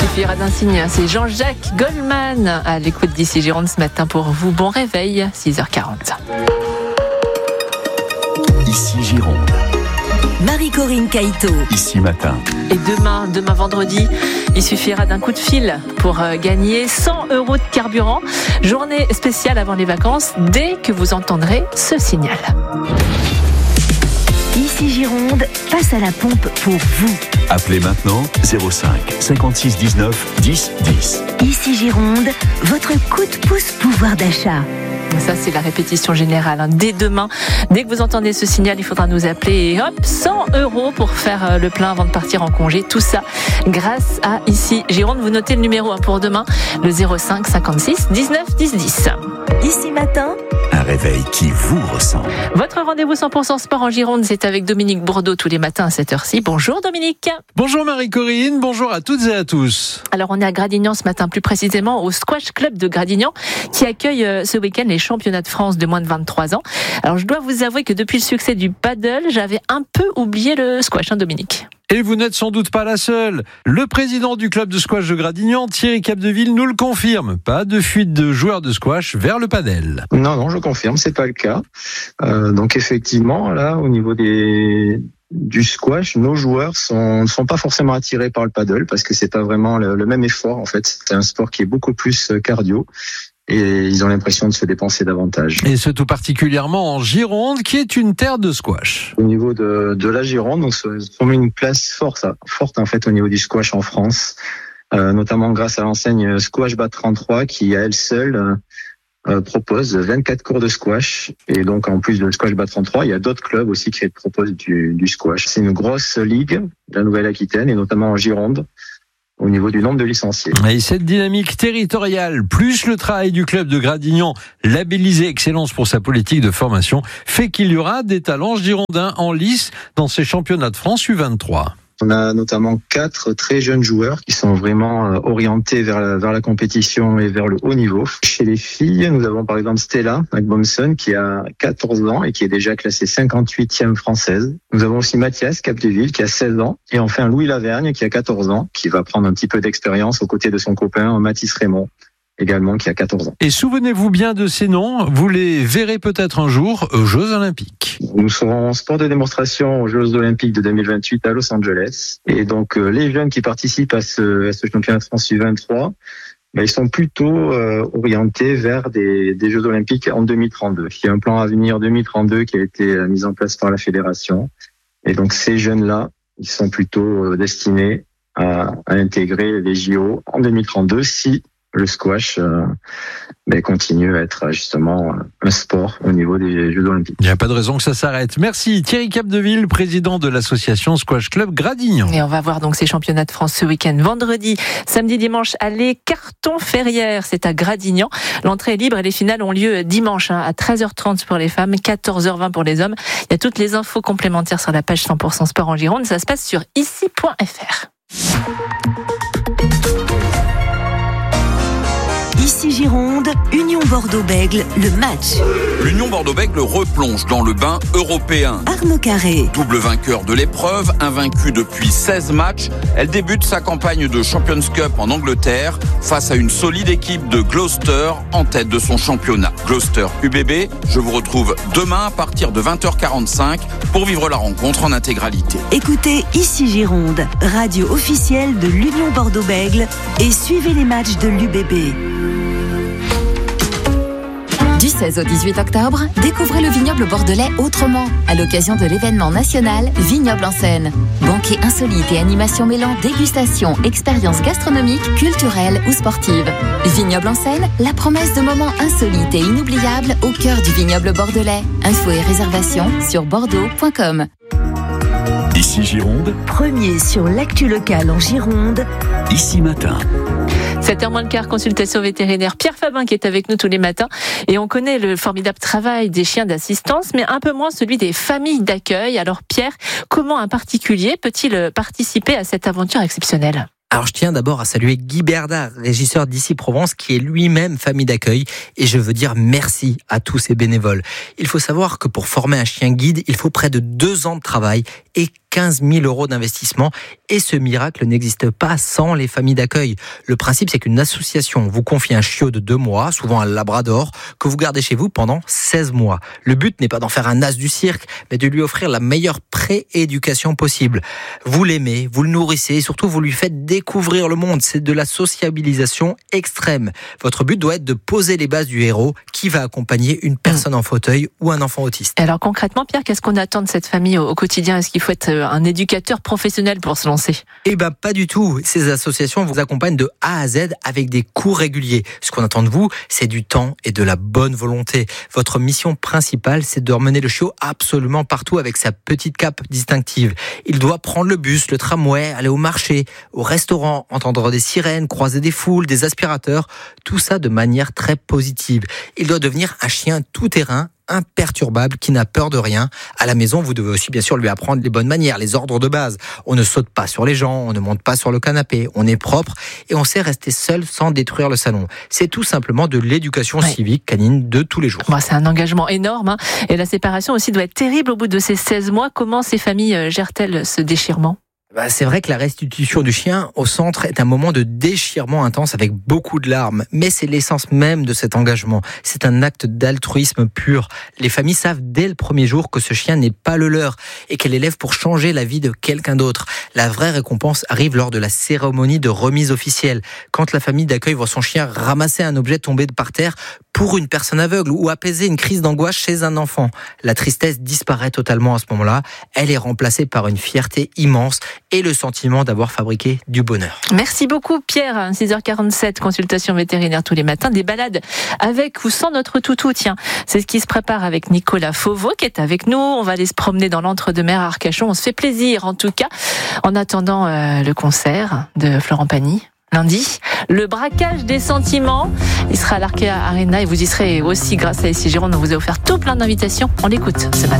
suffira d'un signe. C'est Jean-Jacques Goldman à l'écoute d'ici Gironde ce matin pour vous. Bon réveil, 6h40. Ici Gironde. Marie-Corinne Caïto. Ici matin. Et demain vendredi, il suffira d'un coup de fil pour gagner 100 € de carburant. Journée spéciale avant les vacances, dès que vous entendrez ce signal. Ici Gironde, passe à la pompe pour vous. Appelez maintenant 05 56 19 10 10. Ici Gironde, votre coup de pouce pouvoir d'achat. Ça, c'est la répétition générale. Dès demain, dès que vous entendez ce signal, il faudra nous appeler et hop, 100 € pour faire le plein avant de partir en congé. Tout ça grâce à Ici Gironde. Vous notez le numéro pour demain, le 05 56 19 10 10. Ici matin, Un réveil qui vous ressemble. Votre rendez-vous 100% sport en Gironde, c'est avec Dominique Bourdeau tous les matins à cette heure-ci. Bonjour Dominique. Bonjour Marie-Corinne, bonjour à toutes et à tous. Alors on est à Gradignan ce matin, plus précisément au Squash Club de Gradignan qui accueille ce week-end les championnats de France de moins de 23 ans. Alors je dois vous avouer que depuis le succès du paddle, j'avais un peu oublié le squash, Dominique. Et vous n'êtes sans doute pas la seule. Le président du club de squash de Gradignan, Thierry Capdeville, nous le confirme. Pas de fuite de joueurs de squash vers le padel. Non, je confirme, c'est pas le cas. Donc effectivement, là, au niveau du squash, nos joueurs ne sont pas forcément attirés par le paddle parce que c'est pas vraiment le même effort en fait. C'est un sport qui est beaucoup plus cardio. Et ils ont l'impression de se dépenser davantage. Et ce tout particulièrement en Gironde, qui est une terre de squash. Au niveau de la Gironde, on se met une place forte en fait au niveau du squash en France, notamment grâce à l'enseigne Squash Bat 33 qui à elle seule propose 24 cours de squash. Et donc en plus de Squash Bat 33, il y a d'autres clubs aussi qui proposent du squash. C'est une grosse ligue de la Nouvelle-Aquitaine et notamment en Gironde, au niveau du nombre de licenciés. Et cette dynamique territoriale, plus le travail du club de Gradignan, labellisé Excellence pour sa politique de formation, fait qu'il y aura des talents girondins en lice dans ces championnats de France U23. On a notamment 4 très jeunes joueurs qui sont vraiment orientés vers la compétition et vers le haut niveau. Chez les filles, nous avons par exemple Stella Agbomson qui a 14 ans et qui est déjà classée 58e française. Nous avons aussi Mathias Capdeville qui a 16 ans et enfin Louis Lavergne qui a 14 ans, qui va prendre un petit peu d'expérience aux côtés de son copain Mathis Raymond, également qui a 14 ans. Et souvenez-vous bien de ces noms, vous les verrez peut-être un jour aux Jeux Olympiques. Nous serons en sport de démonstration aux Jeux Olympiques de 2028 à Los Angeles. Et donc les jeunes qui participent à ce championnat de France U23, ils sont plutôt orientés vers des Jeux Olympiques en 2032. Il y a un plan à venir 2032 qui a été mis en place par la fédération. Et donc ces jeunes-là, ils sont plutôt destinés à intégrer les JO en 2032 si le squash continue à être justement un sport au niveau des Jeux Olympiques. Il n'y a pas de raison que ça s'arrête. Merci Thierry Capdeville, président de l'association Squash Club Gradignan. Et on va voir donc ces championnats de France ce week-end. Vendredi, samedi, dimanche, allez, Carton-Ferrières, c'est à Gradignan. L'entrée est libre et les finales ont lieu dimanche à 13h30 pour les femmes, 14h20 pour les hommes. Il y a toutes les infos complémentaires sur la page 100% Sport en Gironde. Ça se passe sur ici.fr. Ici Gironde, Union Bordeaux-Bègles, le match. L'Union Bordeaux-Bègles replonge dans le bain européen. Arnaud Carré. Double vainqueur de l'épreuve, invaincue depuis 16 matchs, elle débute sa campagne de Champions Cup en Angleterre face à une solide équipe de Gloucester en tête de son championnat. Gloucester UBB, je vous retrouve demain à partir de 20h45 pour vivre la rencontre en intégralité. Écoutez Ici Gironde, radio officielle de l'Union Bordeaux-Bègles et suivez les matchs de l'UBB. Du 16 au 18 octobre, découvrez le vignoble bordelais autrement, à l'occasion de l'événement national Vignoble en scène. Banquet insolite et animation mêlant dégustation, expériences gastronomiques, culturelles ou sportives. Vignoble en scène, la promesse de moments insolites et inoubliables au cœur du vignoble bordelais. Infos et réservations sur bordeaux.com. Ici Gironde, Premier sur l'actu locale en Gironde. Ici matin. 7h moins le quart, consultation vétérinaire. Pierre Fabin qui est avec nous tous les matins. Et on connaît le formidable travail des chiens d'assistance, mais un peu moins celui des familles d'accueil. Alors Pierre, comment un particulier peut-il participer à cette aventure exceptionnelle ? Alors je tiens d'abord à saluer Guy Berdard, régisseur d'Ici Provence, qui est lui-même famille d'accueil, et je veux dire merci à tous ces bénévoles. Il faut savoir que pour former un chien guide, il faut près de 2 ans de travail et 15 000 € d'investissement, Et ce miracle n'existe pas sans les familles d'accueil. Le principe, c'est qu'une association vous confie un chiot de 2 mois, souvent un labrador, que vous gardez chez vous pendant 16 mois. Le but n'est pas d'en faire un as du cirque, mais de lui offrir la meilleure prééducation possible. Vous l'aimez, vous le nourrissez et surtout vous lui faites découvrir le monde. C'est de la sociabilisation extrême. Votre but doit être de poser les bases du héros qui va accompagner une personne en fauteuil ou un enfant autiste. Alors concrètement, Pierre, qu'est-ce qu'on attend de cette famille au quotidien ? Est-ce qu'il faut être un éducateur professionnel pour se lancer ? Eh ben pas du tout. Ces associations vous accompagnent de A à Z avec des cours réguliers. Ce qu'on attend de vous, c'est du temps et de la bonne volonté. Votre mission principale, c'est de emmener le chiot absolument partout avec sa petite cape distinctive. Il doit prendre le bus, le tramway, aller au marché, au restaurant, entendre des sirènes, croiser des foules, des aspirateurs. Tout ça de manière très positive. Il doit devenir un chien tout-terrain, imperturbable, qui n'a peur de rien. À la maison, vous devez aussi bien sûr lui apprendre les bonnes manières, les ordres de base. On ne saute pas sur les gens, on ne monte pas sur le canapé, on est propre et on sait rester seul sans détruire le salon. C'est tout simplement de l'éducation civique canine de tous les jours. Bon, c'est un engagement énorme, hein. Et la séparation aussi doit être terrible au bout de ces 16 mois. Comment ces familles gèrent-elles ce déchirement ? C'est vrai que la restitution du chien au centre est un moment de déchirement intense avec beaucoup de larmes, mais c'est l'essence même de cet engagement. C'est un acte d'altruisme pur. Les familles savent dès le premier jour que ce chien n'est pas le leur et qu'elle élève pour changer la vie de quelqu'un d'autre. La vraie récompense arrive lors de la cérémonie de remise officielle, quand la famille d'accueil voit son chien ramasser un objet tombé par terre pour une personne aveugle ou apaiser une crise d'angoisse chez un enfant. La tristesse disparaît totalement à ce moment-là. Elle est remplacée par une fierté immense et le sentiment d'avoir fabriqué du bonheur. Merci beaucoup Pierre. 6h47, consultation vétérinaire tous les matins, des balades avec ou sans notre toutou. Tiens, c'est ce qui se prépare avec Nicolas Fauveau qui est avec nous. On va aller se promener dans l'Entre-deux-Mers à Arcachon. On se fait plaisir en tout cas. En attendant le concert de Florent Pagny. Lundi, le braquage des sentiments. Il sera à l'Arkea Arena et vous y serez aussi grâce à SI Gironde. On vous a offert tout plein d'invitations. On l'écoute ce matin.